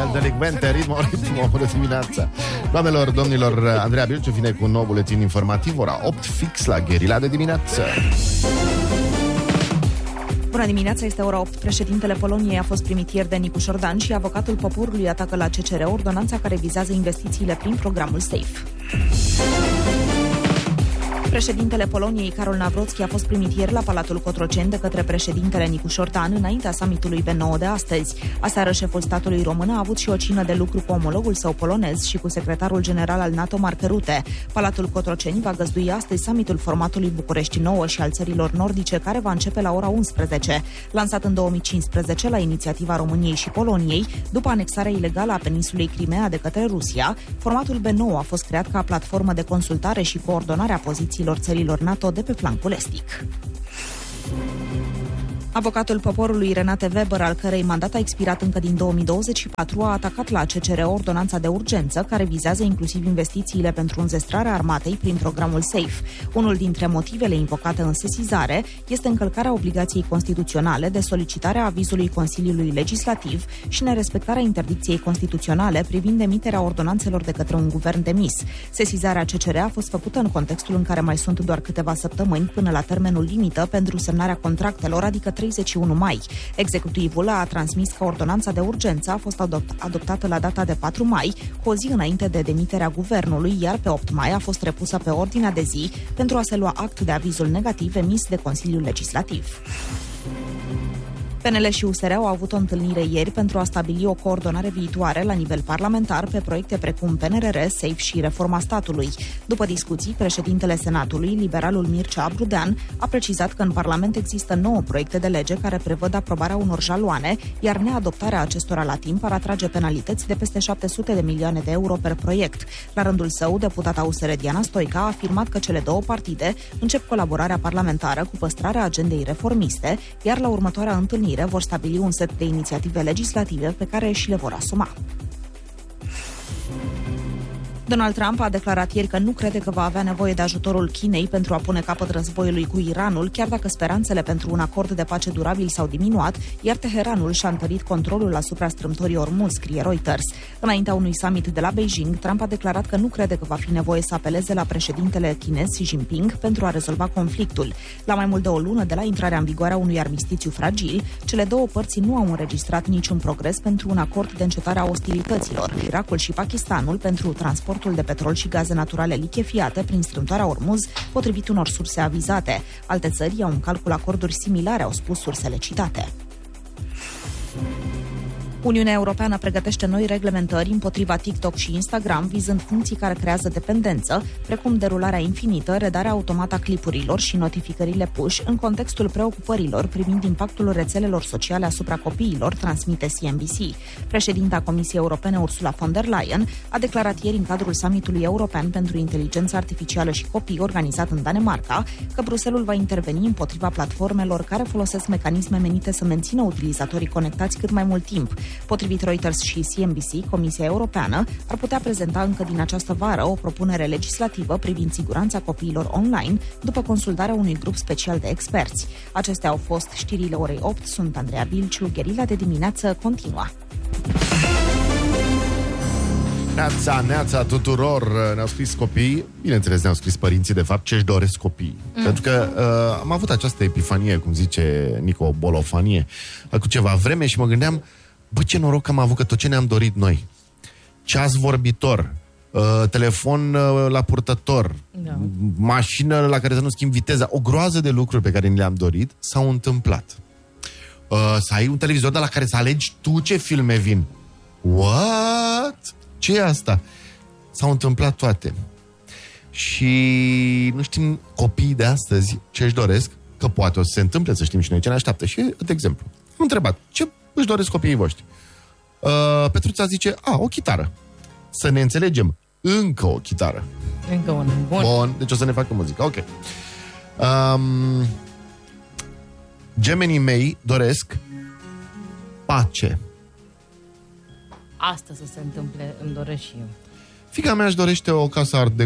El delicvente, ritmo, bună dimineața. Doamnelor, domnilor, Andreea Bilciu vine cu un nou buletin informativ, ora 8 fix la Gherila de dimineață. Bună dimineața, este ora 8. Președintele Poloniei a fost primit ieri de Nicu Șordan și avocatul poporului atacă la CCR ordonanța care vizează investițiile prin programul SAFE. Președintele Poloniei, Karol Nawrocki, a fost primit ieri la Palatul Cotroceni de către președintele Nicu Șordan înaintea summitului B9 de astăzi. Aseară, șeful statului român a avut și o cină de lucru cu omologul său polonez și cu secretarul general al NATO, Mark Rutte. Palatul Cotroceni va găzdui astăzi summitul formatului București 9 și al țărilor nordice, care va începe la ora 11. Lansat în 2015 la inițiativa României și Poloniei, după anexarea ilegală a peninsulei Crimea de către Rusia, formatul B9 a fost creat ca platformă de consultare și coordonare a pozițiilor țărilor NATO de pe flancul estic. Avocatul poporului Renate Weber, al cărei mandat a expirat încă din 2024, a atacat la CCR ordonanța de urgență, care vizează inclusiv investițiile pentru înzestrarea armatei prin programul SAFE. Unul dintre motivele invocate în sesizare este încălcarea obligației constituționale de solicitare a avizului Consiliului Legislativ și nerespectarea interdicției constituționale privind emiterea ordonanțelor de către un guvern demis. Sesizarea CCR a fost făcută în contextul în care mai sunt doar câteva săptămâni până la termenul limită pentru semnarea contractelor, adică 31 mai. Executivul a transmis că ordonanța de urgență a fost adoptată la data de 4 mai, cu o zi înainte de demiterea guvernului, iar pe 8 mai a fost repusă pe ordinea de zi pentru a se lua act de avizul negativ emis de Consiliul Legislativ. PNL și USR au avut o întâlnire ieri pentru a stabili o coordonare viitoare la nivel parlamentar pe proiecte precum PNRR, SAFE și reforma statului. După discuții, președintele Senatului, liberalul Mircea Abrudean, a precizat că în Parlament există 9 proiecte de lege care prevăd aprobarea unor jaloane, iar neadoptarea acestora la timp ar atrage penalități de peste 700 de milioane de euro per proiect. La rândul său, deputata USR Diana Stoica a afirmat că cele două partide încep colaborarea parlamentară cu păstrarea agendei reformiste, iar la următoarea întâlnire vor stabili un set de inițiative legislative pe care și le vor asuma. Donald Trump a declarat ieri că nu crede că va avea nevoie de ajutorul Chinei pentru a pune capăt războiului cu Iranul, chiar dacă speranțele pentru un acord de pace durabil s-au diminuat, iar Teheranul și-a întărit controlul asupra strâmtorii Ormuz, scrie Reuters. Înaintea unui summit de la Beijing, Trump a declarat că nu crede că va fi nevoie să apeleze la președintele chinez Xi Jinping pentru a rezolva conflictul. La mai mult de o lună de la intrarea în vigoare a unui armistițiu fragil, cele două părți nu au înregistrat niciun progres pentru un acord de încetare a ostilităților. Irakul și Pakistanul pentru transportul de petrol și gaze naturale lichefiate prin strâmtoarea Ormuz, potrivit unor surse avizate. Alte țări iau în calcul acorduri similare, au spus sursele citate. Uniunea Europeană pregătește noi reglementări împotriva TikTok și Instagram, vizând funcții care creează dependență, precum derularea infinită, redarea automată a clipurilor și notificările push, în contextul preocupărilor privind impactul rețelelor sociale asupra copiilor, transmite CNBC. Președinta Comisiei Europene, Ursula von der Leyen, a declarat ieri în cadrul summitului european pentru inteligență artificială și copii, organizat în Danemarca, că Bruxelles va interveni împotriva platformelor care folosesc mecanisme menite să mențină utilizatorii conectați cât mai mult timp. Potrivit Reuters și CNBC, Comisia Europeană ar putea prezenta încă din această vară o propunere legislativă privind siguranța copiilor online, după consultarea unui grup special de experți. Acestea au fost știrile orei 8. Sunt Andreea Bilciu, Gherila de dimineață continuă. Neața tuturor, ne-au scris copiii, bineînțeles ne-au scris părinții, de fapt, ce-și doresc copiii. Pentru că am avut această epifanie, cum zice Nico, bolofanie, cu ceva vreme și mă gândeam, bă, ce noroc că am avut, că tot ce ne-am dorit noi, ceas vorbitor, telefon la purtător, mașină la care să nu schimbi viteza, o groază de lucruri pe care ni le-am dorit s-au întâmplat. Să ai un televizor de la care să alegi tu ce filme vin. What? Ce e asta? S-au întâmplat toate. Și nu știm copiii de astăzi ce își doresc, că poate o să se întâmple, să știm și noi ce ne așteaptă. Și, de exemplu, am întrebat, ce își doresc copiii voștri? Petruța zice, o chitară. Să ne înțelegem, încă o chitară. Încă una, bun. Deci o să ne facă muzică, ok. Gemenii mei doresc pace. Asta să se întâmple, îmi doresc și eu. Fiica mea își dorește o casă art